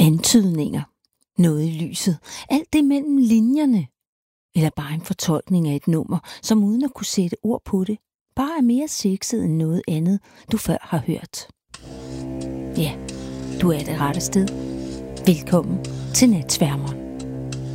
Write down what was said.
antydninger, noget i lyset, alt det mellem linjerne, eller bare en fortolkning af et nummer, som uden at kunne sætte ord på det, bare er mere sexet end noget andet, du før har hørt. Ja, du er det rette sted. Velkommen til Natsværmeren.